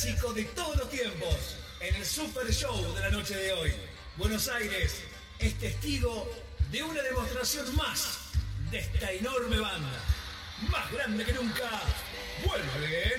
clásico de todos los tiempos en el Super Show de la noche de hoy. Buenos Aires es testigo de una demostración más de esta enorme banda. Más grande que nunca, vuelve